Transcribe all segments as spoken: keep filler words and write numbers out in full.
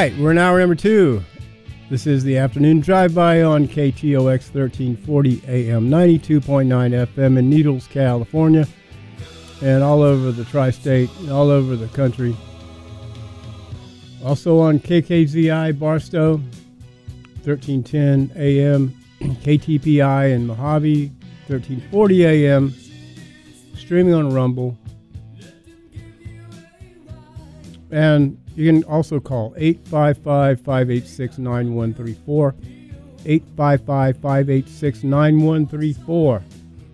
right, we're in hour number two. This is the afternoon drive-by on K T O X thirteen forty A M, ninety-two point nine F M in Needles, California, and all over the tri-state, and all over the country. Also on K K Z I Barstow, thirteen ten A M, K T P I in Mojave, thirteen forty A M, streaming on Rumble. And you can also call eight five five, five eight six, nine one three four, eight five five, five eight six, nine one three four.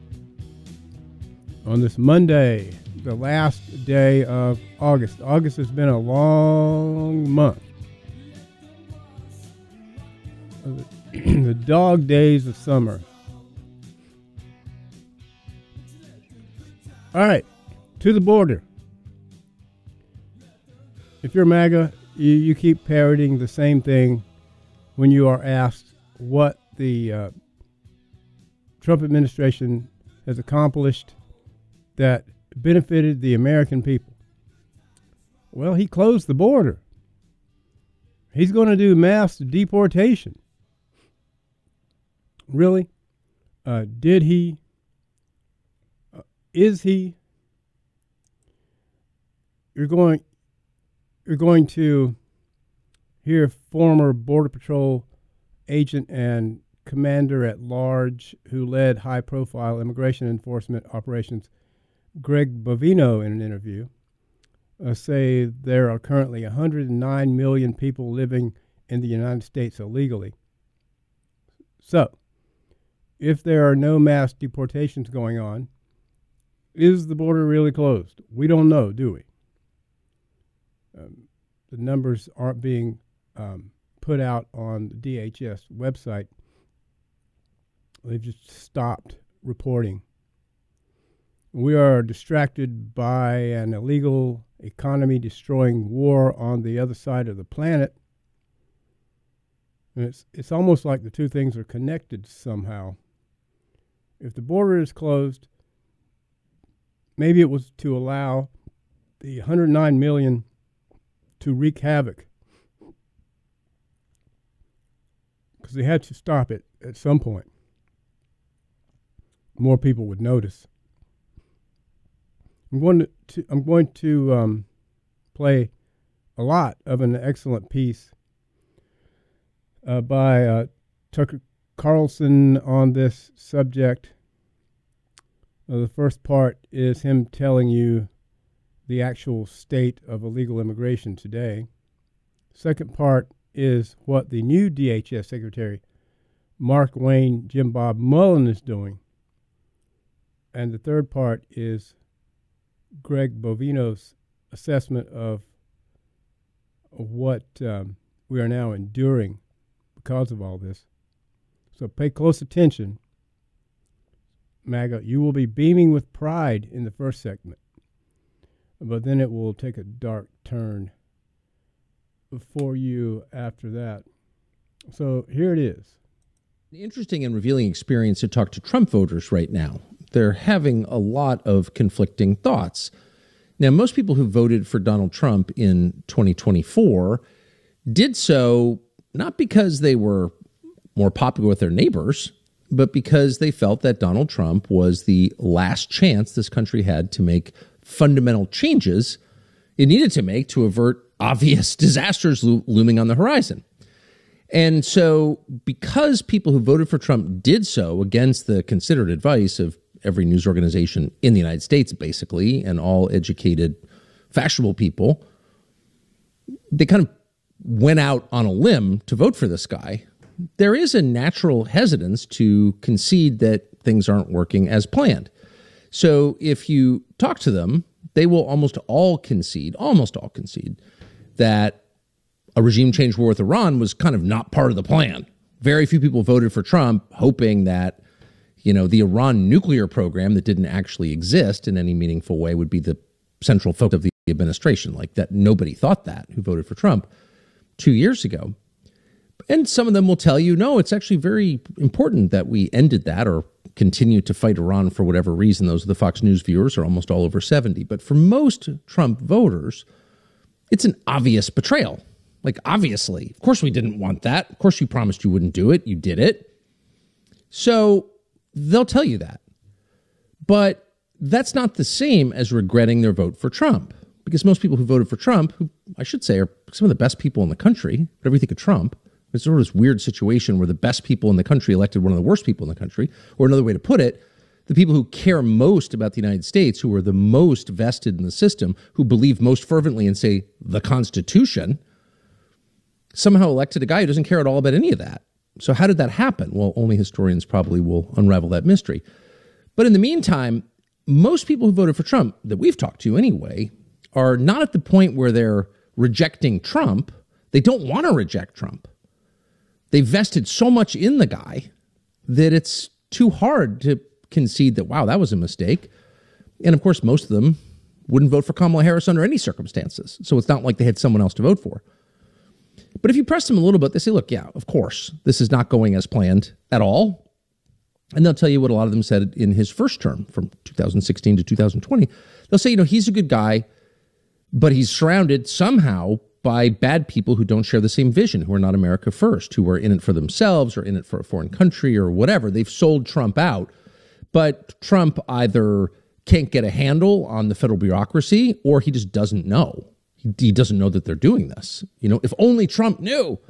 On this Monday, the last day of August. August has been a long month. The dog days of summer. All right, to the border. If you're MAGA, you, you keep parroting the same thing when you are asked what the uh, Trump administration has accomplished that benefited the American people. Well, he closed the border. He's going to do mass deportation. Really? Uh, did he? Uh, is he? You're going... You're going to hear former Border Patrol agent and commander at large who led high-profile immigration enforcement operations, Greg Bovino, in an interview, uh, say there are currently one hundred nine million people living in the United States illegally. So, if there are no mass deportations going on, is the border really closed? We don't know, do we? Um, the numbers aren't being um, put out on the D H S website. They've just stopped reporting. We are distracted by an illegal economy-destroying war on the other side of the planet. And it's, it's almost like the two things are connected somehow. If the border is closed, maybe it was to allow the one hundred nine million to wreak havoc, because they had to stop it at some point. More people would notice. I'm going to, to I'm going to um, play a lot of an excellent piece uh, by uh, Tucker Carlson on this subject. Uh, the first part is him telling you the actual state of illegal immigration today. Second part is what the new D H S Secretary, Mark Wayne Jim Bob Mullen, is doing. And the third part is Greg Bovino's assessment of what um, we are now enduring because of all this. So pay close attention. MAGA, you will be beaming with pride in the first segment, but then it will take a dark turn for you after that. So here it is. An interesting and revealing experience to talk to Trump voters right now. They're having a lot of conflicting thoughts. Now, most people who voted for Donald Trump in twenty twenty-four did so not because they were more popular with their neighbors, but because they felt that Donald Trump was the last chance this country had to make fundamental changes it needed to make to avert obvious disasters lo- looming on the horizon. And so because people who voted for Trump did so against the considered advice of every news organization in the United States, basically, and all educated, fashionable people, they kind of went out on a limb to vote for this guy. There is a natural hesitance to concede that things aren't working as planned. So if you talk to them, they will almost all concede, almost all concede, that a regime change war with Iran was kind of not part of the plan. Very few people voted for Trump hoping that, you know, the Iran nuclear program that didn't actually exist in any meaningful way would be the central focus of the administration. Like that, nobody thought that who voted for Trump two years ago. And some of them will tell you, no, it's actually very important that we ended that or continue to fight Iran for whatever reason. Those are the Fox News viewers, are almost all over seventy. But for most Trump voters, it's an obvious betrayal. Like, obviously, of course we didn't want that. Of course you promised you wouldn't do it. You did it. So they'll tell you that. But that's not the same as regretting their vote for Trump, because most people who voted for Trump, who I should say are some of the best people in the country, whatever you think of Trump, it's sort of this weird situation where the best people in the country elected one of the worst people in the country. Or another way to put it, the people who care most about the United States, who are the most vested in the system, who believe most fervently in, say, the Constitution, somehow elected a guy who doesn't care at all about any of that. So how did that happen? Well, only historians probably will unravel that mystery. But in the meantime, most people who voted for Trump, that we've talked to anyway, are not at the point where they're rejecting Trump. They don't want to reject Trump. They vested so much in the guy that it's too hard to concede that, wow, that was a mistake. And of course, most of them wouldn't vote for Kamala Harris under any circumstances. So it's not like they had someone else to vote for. But if you press them a little bit, they say, look, yeah, of course, this is not going as planned at all. And they'll tell you what a lot of them said in his first term from two thousand sixteen to two thousand twenty. They'll say, you know, he's a good guy, but he's surrounded somehow by bad people who don't share the same vision, who are not America first, who are in it for themselves or in it for a foreign country or whatever. They've sold Trump out. But Trump either can't get a handle on the federal bureaucracy or he just doesn't know. He, he doesn't know that they're doing this. You know, if only Trump knew.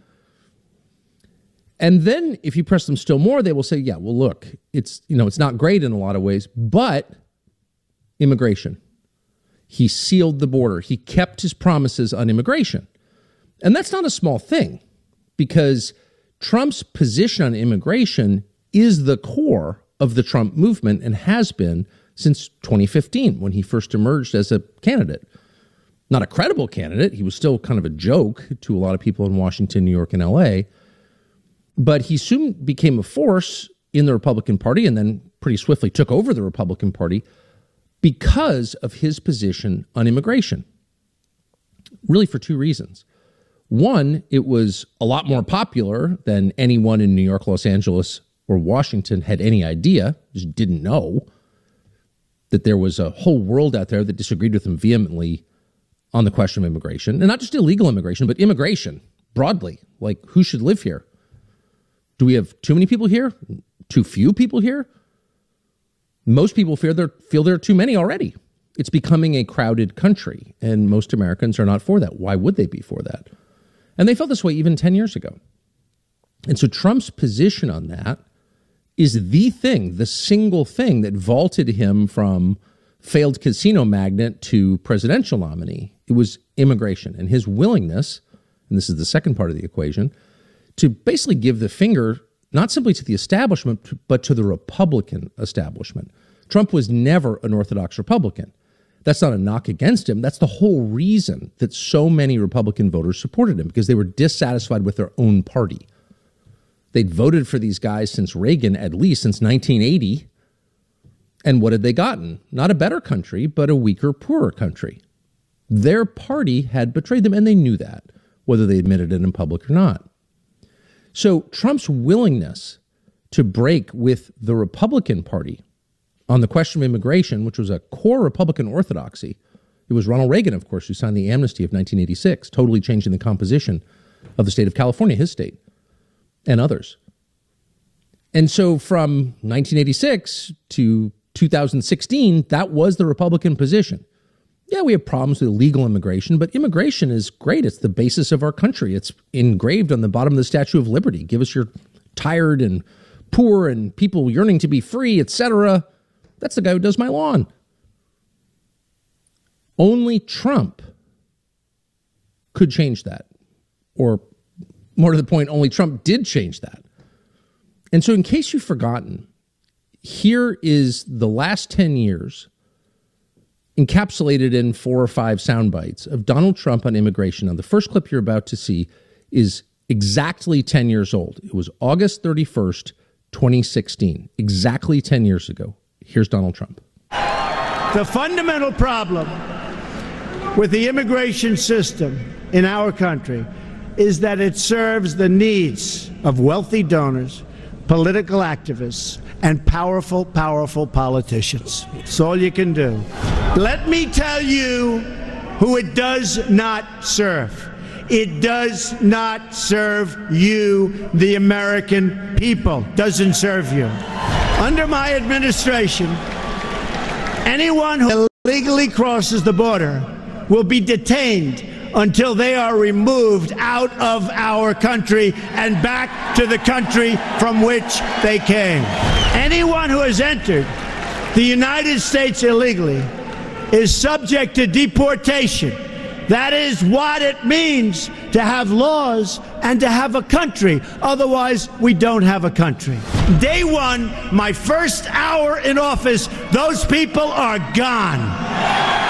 And then if you press them still more, they will say, yeah, well, look, it's, you know, it's not great in a lot of ways, but immigration. He sealed the border. He kept his promises on immigration. And that's not a small thing, because Trump's position on immigration is the core of the Trump movement and has been since twenty fifteen, when he first emerged as a candidate. Not a credible candidate. He was still kind of a joke to a lot of people in Washington, New York, and L A. But he soon became a force in the Republican Party and then pretty swiftly took over the Republican Party because of his position on immigration. Really for two reasons. One, it was a lot more popular than anyone in New York, Los Angeles, or Washington had any idea, just didn't know that there was a whole world out there that disagreed with him vehemently on the question of immigration. And not just illegal immigration, but immigration broadly. Like, who should live here? Do we have too many people here? Too few people here? Most people fear there, feel there are too many already. It's becoming a crowded country, and most Americans are not for that. Why would they be for that? And they felt this way even ten years ago. And so Trump's position on that is the thing, the single thing that vaulted him from failed casino magnate to presidential nominee. It was immigration and his willingness, and this is the second part of the equation, to basically give the finger not simply to the establishment, but to the Republican establishment. Trump was never an orthodox Republican. That's not a knock against him. That's the whole reason that so many Republican voters supported him, because they were dissatisfied with their own party. They'd voted for these guys since Reagan, at least since nineteen eighty. And what had they gotten? Not a better country, but a weaker, poorer country. Their party had betrayed them, and they knew that, whether they admitted it in public or not. So Trump's willingness to break with the Republican Party on the question of immigration, which was a core Republican orthodoxy. It was Ronald Reagan, of course, who signed the amnesty of nineteen eighty-six, totally changing the composition of the state of California, his state, and others. And so from nineteen eighty-six to two thousand sixteen, that was the Republican position. Yeah, we have problems with illegal immigration, but immigration is great. It's the basis of our country. It's engraved on the bottom of the Statue of Liberty. Give us your tired and poor and people yearning to be free, et cetera. That's the guy who does my lawn. Only Trump could change that. Or more to the point, only Trump did change that. And so in case you've forgotten, here is the last ten years encapsulated in four or five sound bites of Donald Trump on immigration. Now, the first clip you're about to see is exactly ten years old. It was August thirty-first, twenty sixteen, exactly ten years ago. Here's Donald Trump. The fundamental problem with the immigration system in our country is that it serves the needs of wealthy donors, political activists, and powerful, powerful politicians. It's all you can do. Let me tell you who it does not serve. It does not serve you, the American people. Doesn't serve you. Under my administration, anyone who illegally crosses the border will be detained until they are removed out of our country and back to the country from which they came. Anyone who has entered the United States illegally is subject to deportation. That is what it means to have laws and to have a country. Otherwise, we don't have a country. Day one, my first hour in office, those people are gone.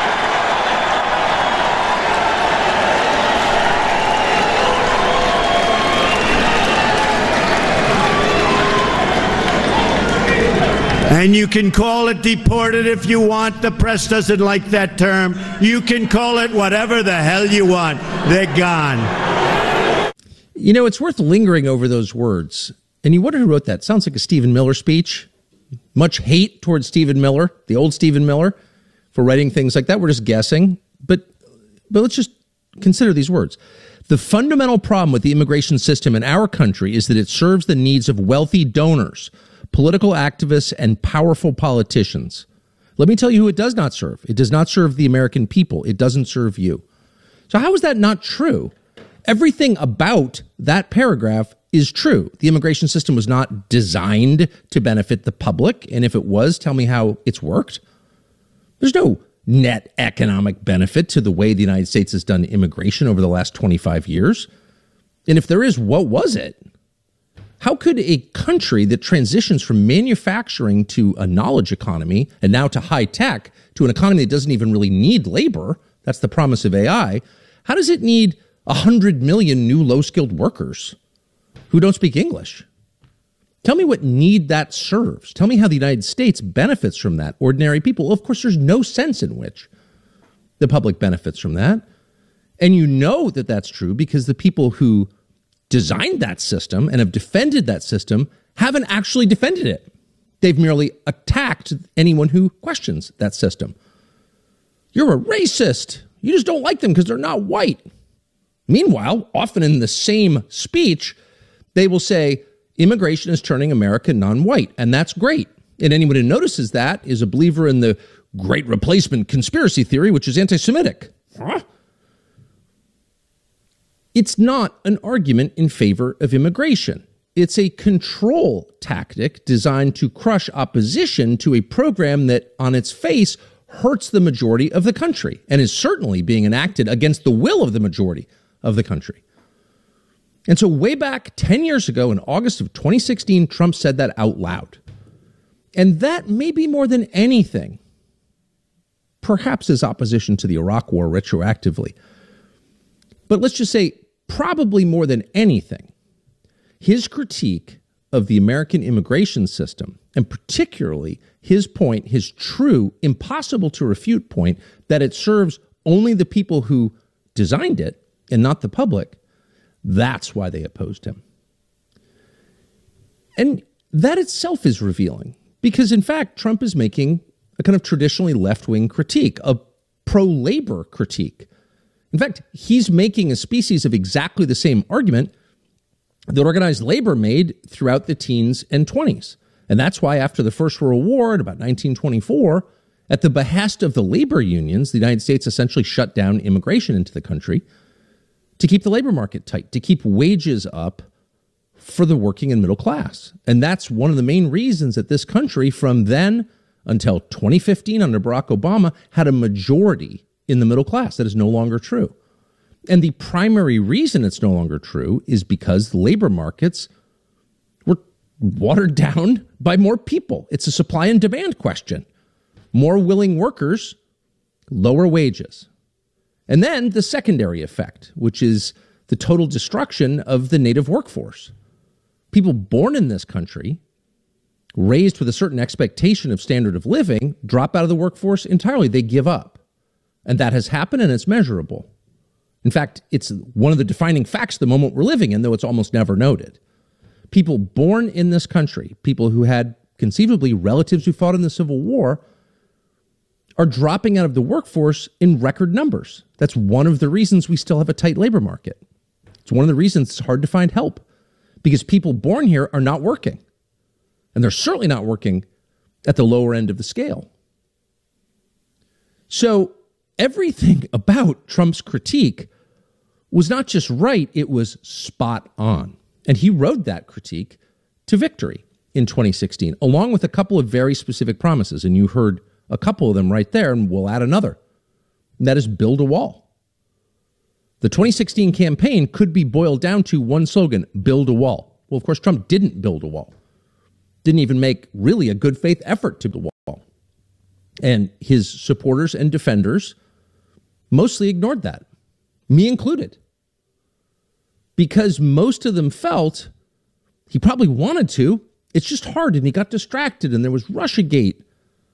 And you can call it deported if you want. The press doesn't like that term. You can call it whatever the hell you want. They're gone. You know, it's worth lingering over those words. And you wonder who wrote that. Sounds like a Stephen Miller speech. Much hate towards Stephen Miller, the old Stephen Miller, for writing things like that. We're just guessing. But, but let's just consider these words. The fundamental problem with the immigration system in our country is that it serves the needs of wealthy donors, political activists, and powerful politicians. Let me tell you who it does not serve. It does not serve the American people. It doesn't serve you. So how is that not true? Everything about that paragraph is true. The immigration system was not designed to benefit the public. And if it was, tell me how it's worked. There's no net economic benefit to the way the United States has done immigration over the last twenty-five years. And if there is, what was it? How could a country that transitions from manufacturing to a knowledge economy and now to high tech, to an economy that doesn't even really need labor, that's the promise of A I, how does it need one hundred million new low-skilled workers who don't speak English? Tell me what need that serves. Tell me how the United States benefits from that. Ordinary people. Well, of course, there's no sense in which the public benefits from that. And you know that that's true because the people who designed that system and have defended that system haven't actually defended it. They've merely attacked anyone who questions that system. You're a racist. You just don't like them because they're not white. Meanwhile, often in the same speech, they will say, immigration is turning America non-white, and that's great. And anyone who notices that is a believer in the Great Replacement conspiracy theory, which is anti-Semitic. Huh? It's not an argument in favor of immigration. It's a control tactic designed to crush opposition to a program that, on its face, hurts the majority of the country and is certainly being enacted against the will of the majority of the country. And so way back ten years ago, in August of twenty sixteen, Trump said that out loud. And that may be more than anything, perhaps his opposition to the Iraq War retroactively. But let's just say, probably more than anything, his critique of the American immigration system, and particularly his point, his true, impossible to refute point, that it serves only the people who designed it and not the public, that's why they opposed him. And that itself is revealing, because in fact, Trump is making a kind of traditionally left-wing critique, a pro-labor critique. In fact, he's making a species of exactly the same argument that organized labor made throughout the teens and twenties. And that's why after the First World War in about nineteen twenty-four, at the behest of the labor unions, the United States essentially shut down immigration into the country to keep the labor market tight, to keep wages up for the working and middle class. And that's one of the main reasons that this country, from then until twenty fifteen under Barack Obama, had a majority in the middle class. That is no longer true. And the primary reason it's no longer true is because the labor markets were watered down by more people. It's a supply and demand question. More willing workers, lower wages. And then the secondary effect, which is the total destruction of the native workforce. People born in this country, raised with a certain expectation of standard of living, drop out of the workforce entirely. They give up. And that has happened, and it's measurable. In fact, it's one of the defining facts of the moment we're living in, though it's almost never noted. People born in this country, people who had conceivably relatives who fought in the Civil War, are dropping out of the workforce in record numbers. That's one of the reasons we still have a tight labor market. It's one of the reasons it's hard to find help, because people born here are not working. And they're certainly not working at the lower end of the scale. So everything about Trump's critique was not just right, it was spot on. And he rode that critique to victory in twenty sixteen, along with a couple of very specific promises. And you heard a couple of them right there, and we'll add another. And that is build a wall. The twenty sixteen campaign could be boiled down to one slogan, build a wall. Well, of course, Trump didn't build a wall. Didn't even make really a good faith effort to build a wall. And his supporters and defenders mostly ignored that, me included. Because most of them felt he probably wanted to. It's just hard, and he got distracted, and there was Russiagate.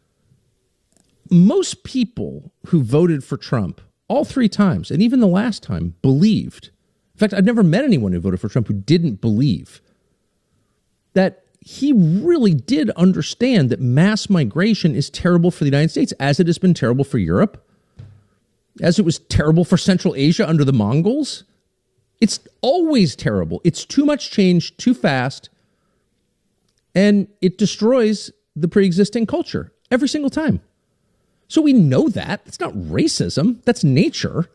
Most people who voted for Trump all three times, and even the last time, believed. In fact, I've never met anyone who voted for Trump who didn't believe that he really did understand that mass migration is terrible for the United States, as it has been terrible for Europe, as it was terrible for Central Asia under the Mongols. It's always terrible. It's too much change too fast, and it destroys the pre-existing culture every single time. So we know that. It's not racism. That's nature.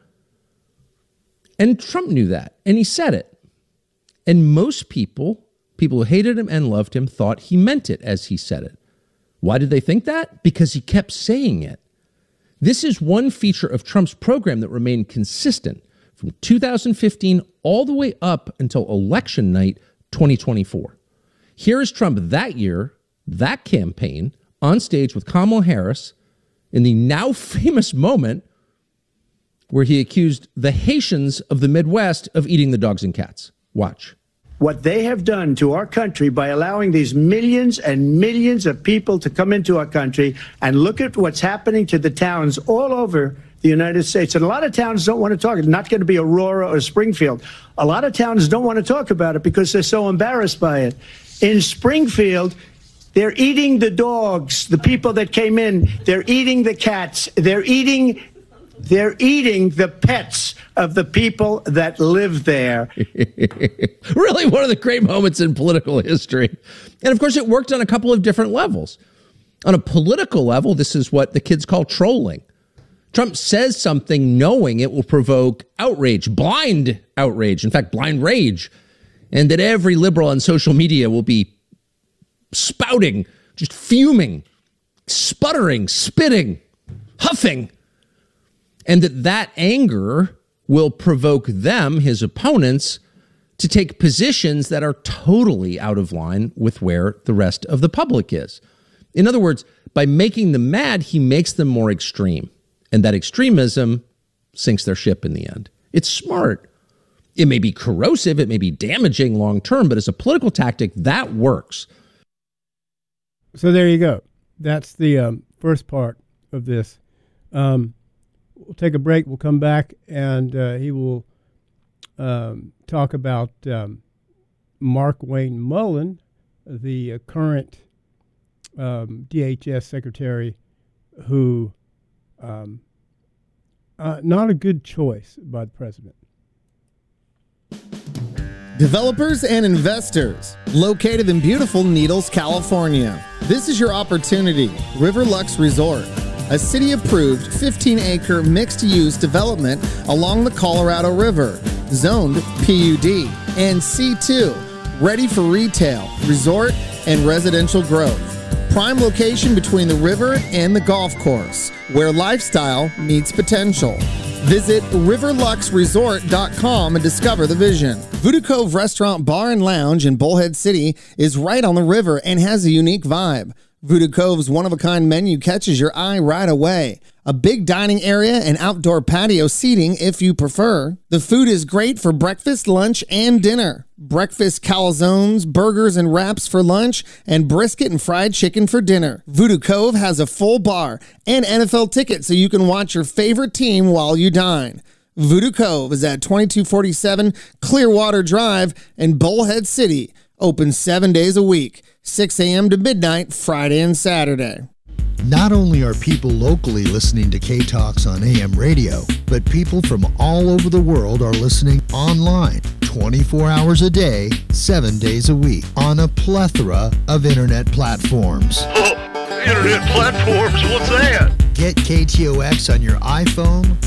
And Trump knew that, and he said it. And most people, people who hated him and loved him, thought he meant it as he said it. Why did they think that? Because he kept saying it. This is one feature of Trump's program that remained consistent from two thousand fifteen all the way up until election night twenty twenty-four. Here is Trump that year, that campaign, on stage with Kamala Harris in the now famous moment where he accused the Haitians of the Midwest of eating the dogs and cats. Watch. What they have done to our country by allowing these millions and millions of people to come into our country, and look at what's happening to the towns all over the United States. And a lot of towns don't want to talk. It's not going to be Aurora or Springfield. A lot of towns don't want to talk about it because they're so embarrassed by it. In Springfield, they're eating the dogs, the people that came in. They're eating the cats. They're eating, they're eating the pets of the people that live there. Really one of the great moments in political history. And of course, it worked on a couple of different levels. On a political level, this is what the kids call trolling. Trump says something knowing it will provoke outrage, blind outrage, in fact, blind rage, and that every liberal on social media will be spouting, just fuming, sputtering, spitting, huffing, and that that anger will provoke them, his opponents, to take positions that are totally out of line with where the rest of the public is. In other words, by making them mad, he makes them more extreme. And that extremism sinks their ship in the end. It's smart. It may be corrosive, it may be damaging long term, but as a political tactic, that works. So there you go. That's the um, first part of this. Um, we'll take a break. We'll come back, and uh, he will um, talk about um, Mark Wayne Mullen, the uh, current um, D H S secretary, who um, uh, not a good choice by the president. Developers and investors, located in beautiful Needles, California. This is your opportunity. Riverlux Resort, a city-approved fifteen acre mixed-use development along the Colorado River, zoned P U D and C two, ready for retail, resort, and residential growth. Prime location between the river and the golf course, where lifestyle meets potential. Visit river lux resort dot com and discover the vision. Voodoo Cove Restaurant, Bar and Lounge in Bullhead City is right on the river and has a unique vibe. Voodoo Cove's one-of-a-kind menu catches your eye right away. A big dining area and outdoor patio seating if you prefer. The food is great for breakfast, lunch, and dinner. Breakfast calzones, burgers, and wraps for lunch, and brisket and fried chicken for dinner. Voodoo Cove has a full bar and N F L tickets so you can watch your favorite team while you dine. Voodoo Cove is at twenty-two forty-seven Clearwater Drive in Bullhead City. Open seven days a week, six a.m. to midnight, Friday and Saturday. Not only are people locally listening to K-Talks on A M radio, but people from all over the world are listening online twenty-four hours a day, seven days a week on a plethora of internet platforms. Oh, internet platforms? What's that? Get K T O X on your iPhone,